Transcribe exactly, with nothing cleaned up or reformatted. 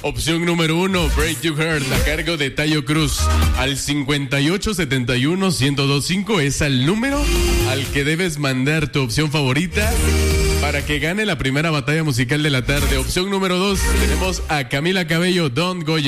Opción número uno, Break You Heart, a cargo de Tayo Cruz. Al cincuenta y ocho setenta y uno ciento veinticinco es el número al que debes mandar tu opción favorita para que gane la primera batalla musical de la tarde. Opción número dos, tenemos a Camila Cabello, Don't Go.